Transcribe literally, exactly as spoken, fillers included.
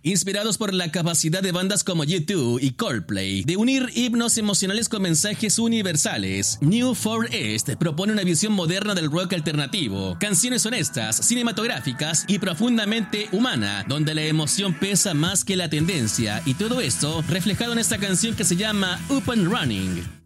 Inspirados por la capacidad de bandas como U dos y Coldplay de unir himnos emocionales con mensajes universales, New four East propone una visión moderna del rock alternativo, canciones honestas, cinematográficas y profundamente humana, donde la emoción pesa más que la tendencia, y todo esto reflejado en esta canción que se llama Up and Running.